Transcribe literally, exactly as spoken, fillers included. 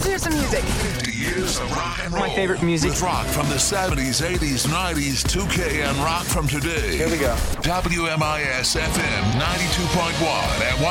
Let's hear some music. fifty years of rock and roll. My favorite music. With rock from the seventies, eighties, nineties, two K, and rock from today. Here we go. W M I S F M ninety-two point one at